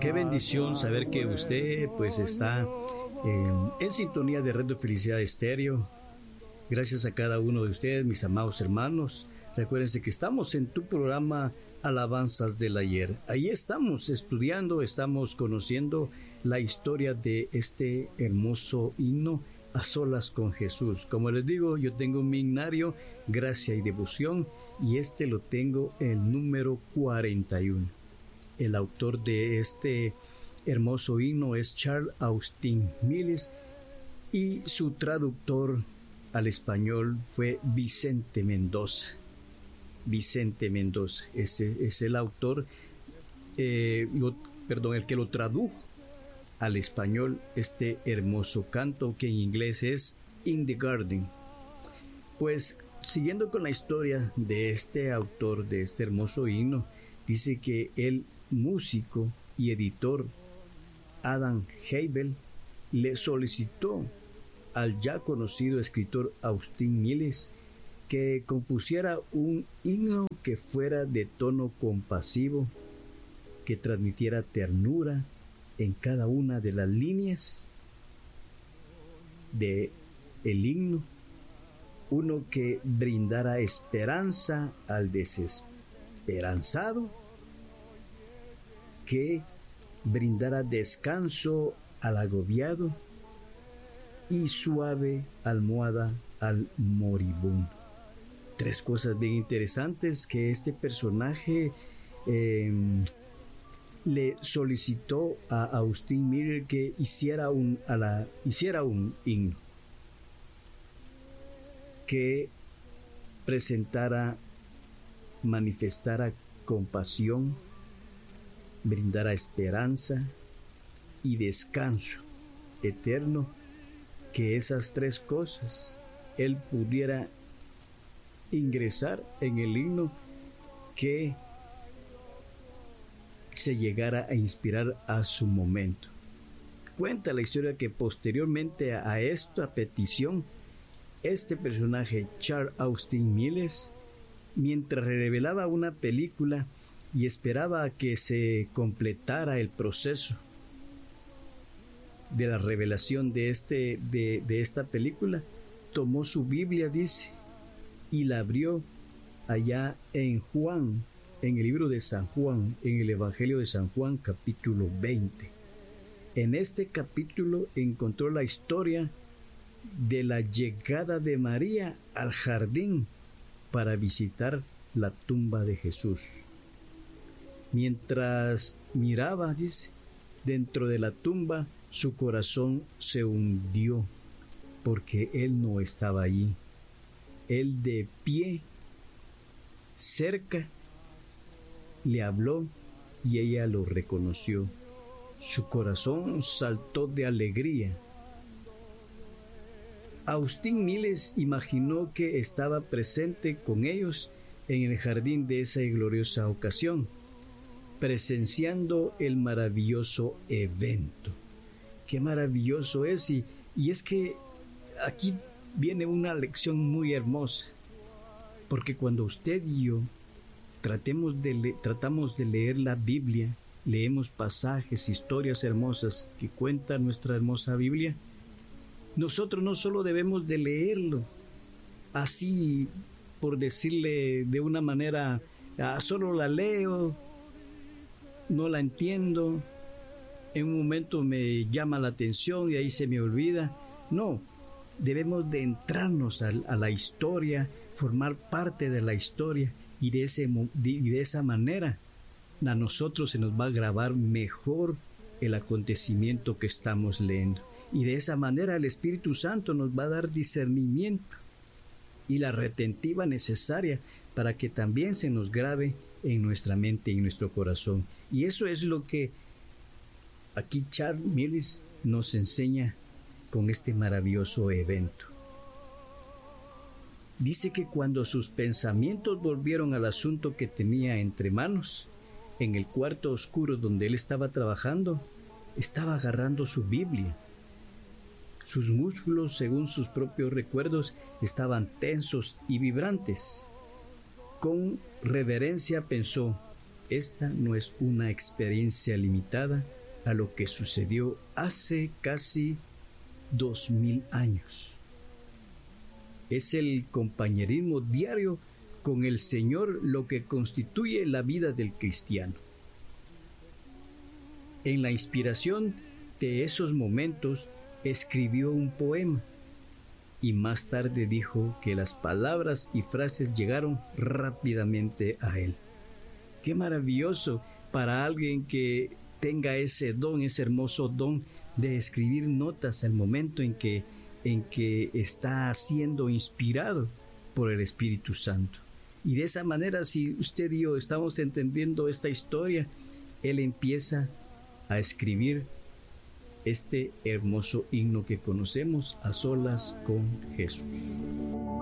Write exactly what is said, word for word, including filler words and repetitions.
Qué bendición saber que usted pues está eh, en sintonía de Red de Felicidad Estéreo. Gracias a cada uno de ustedes, mis amados hermanos. Recuérdense que estamos en tu programa Alabanzas del Ayer. Ahí estamos estudiando, estamos conociendo la historia de este hermoso himno, A Solas con Jesús. Como les digo, yo tengo mi himnario, Gracia y Devoción, y este lo tengo el número cuarenta y uno. El autor de este hermoso himno es Charles Austin Mills y su traductor al español fue Vicente Mendoza. Vicente Mendoza, ese es el autor, eh, lo, perdón, el que lo tradujo al español este hermoso canto que en inglés es In the Garden. Pues siguiendo con la historia de este autor de este hermoso himno, dice que el músico y editor Adam Heibel le solicitó al ya conocido escritor Austin Mills que compusiera un himno que fuera de tono compasivo, que transmitiera ternura en cada una de las líneas de el himno, uno que brindara esperanza al desesperanzado, que brindara descanso al agobiado y suave almohada al moribundo. Tres cosas bien interesantes que este personaje eh, le solicitó a Austin Mills que hiciera un, a la, hiciera un himno que presentara, manifestara compasión, brindara esperanza y descanso eterno, que esas tres cosas él pudiera ingresar en el himno, que se llegara a inspirar a su momento. Cuenta la historia que posteriormente a esta petición, este personaje, Charles Austin Mills, mientras revelaba una película y esperaba a que se completara el proceso de la revelación de, este, de, de esta película, tomó su Biblia, dice, y la abrió allá en Juan, en el libro de San Juan, en el Evangelio de San Juan, capítulo veinte. En este capítulo encontró la historia de la llegada de María al jardín para visitar la tumba de Jesús. Mientras miraba, dice, dentro de la tumba, su corazón se hundió porque él no estaba allí. Él de pie, cerca, le habló y ella lo reconoció. Su corazón saltó de alegría. Austin Mills imaginó que estaba presente con ellos en el jardín de esa gloriosa ocasión, presenciando el maravilloso evento. Qué maravilloso es, y, y es que aquí viene una lección muy hermosa, porque cuando usted y yo tratemos de le- tratamos de leer la Biblia, leemos pasajes, historias hermosas que cuenta nuestra hermosa Biblia, nosotros no solo debemos de leerlo así, por decirle de una manera, ah, solo la leo, no la entiendo, en un momento me llama la atención y ahí se me olvida. No, debemos de entrarnos a, a la historia, formar parte de la historia, y de, ese, y de esa manera a nosotros se nos va a grabar mejor el acontecimiento que estamos leyendo. Y de esa manera el Espíritu Santo nos va a dar discernimiento y la retentiva necesaria para que también se nos grabe en nuestra mente y en nuestro corazón. Y eso es lo que aquí Charles Mills nos enseña con este maravilloso evento. Dice que cuando sus pensamientos volvieron al asunto que tenía entre manos, en el cuarto oscuro donde él estaba trabajando, estaba agarrando su Biblia. Sus músculos, según sus propios recuerdos, estaban tensos y vibrantes. Con reverencia pensó: esta no es una experiencia limitada a lo que sucedió hace casi dos mil años. Es el compañerismo diario con el Señor lo que constituye la vida del cristiano. En la inspiración de esos momentos escribió un poema y más tarde dijo que las palabras y frases llegaron rápidamente a él. ¡Qué maravilloso para alguien que tenga ese don, ese hermoso don de escribir notas al momento en que, en que está siendo inspirado por el Espíritu Santo! Y de esa manera, si usted y yo estamos entendiendo esta historia, él empieza a escribir este hermoso himno que conocemos, A Solas con Jesús.